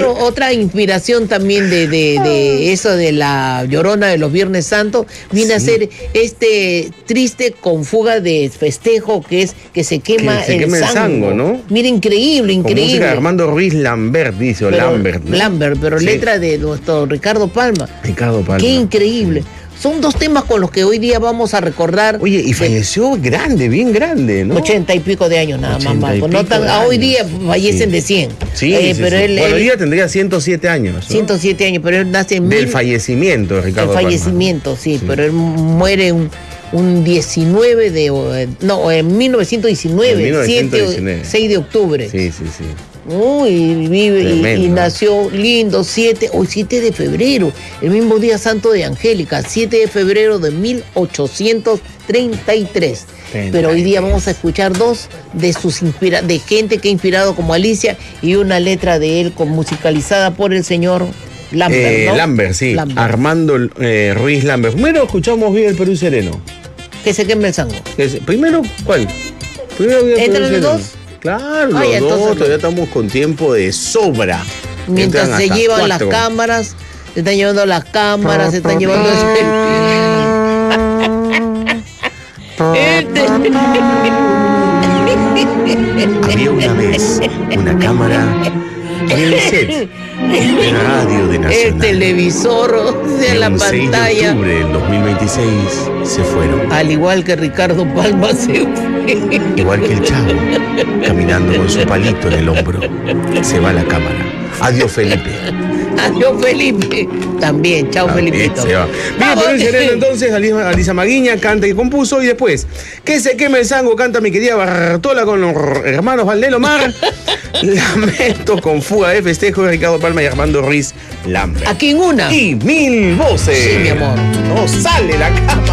Otra inspiración también de eso de la Llorona de los Viernes Santos viene a ser triste con fuga de festejo que es que se quema el sango, ¿no? Mira, increíble. Con música de Armando Ruiz Lambert, dice, o Lambert, ¿no? Lambert, pero letra de nuestro Ricardo Palma. Qué increíble. Son dos temas con los que hoy día vamos a recordar. Oye, y falleció bien grande, ¿no? 80 y pico de años nada más. No tan, hoy día fallecen de 100. Pero él, hoy día tendría 107 años, ¿no? 107 años, pero él nace en... Del fallecimiento de Ricardo Palma. Pero él muere un 19 de... No, en 1919, 6 de octubre. Sí. Y nació lindo, 7 de febrero, el mismo día santo de Angélica, 7 de febrero de 1833. Pero hoy día vamos a escuchar dos de de gente que ha inspirado como Alicia y una letra de él musicalizada por el señor Lambert, ¿no? Lambert, sí. Lambert. Armando Ruiz Lambert. Primero escuchamos bien el Perú Sereno. Que se queme el sango. Primero, ¿cuál? ¿Entran los dos? Claro, los dos, todavía estamos con tiempo de sobra. Mientras se llevan 4. Las cámaras, se están llevando las cámaras, se están llevando... Había una vez una cámara en el set de Radio de Nacional. El televisor de la pantalla. El 6 de octubre del 2026 se fueron. Al igual que Ricardo Palma se fue. Igual que el Chavo, caminando con su palito en el hombro. Se va la cámara. Adiós, Felipe. Adiós, Felipe. También, chao, Felipe. Se va. Bien, por el sereno entonces, Alisa Maguiña canta y compuso. Y después, que se queme el sango, canta mi querida Bartola con los hermanos Valdelomar. Lamento con fuga de festejo de Ricardo Palma y Armando Ruiz Lambert. Aquí en una. Y 1000 voces. Sí, mi amor. No sale la cama.